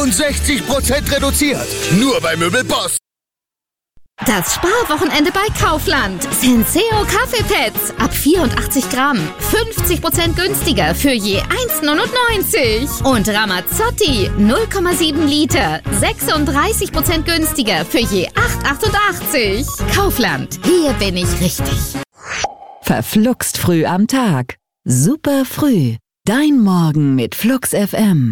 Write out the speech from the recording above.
63% reduziert. Nur bei Möbelboss. Das Sparwochenende bei Kaufland. Senseo Kaffeepads ab 84 Gramm. 50% günstiger für je 1,99. Und Ramazzotti 0,7 Liter. 36% günstiger für je 8,88. Kaufland. Hier bin ich richtig. Verfluxt früh am Tag. Super früh. Dein Morgen mit Flux FM.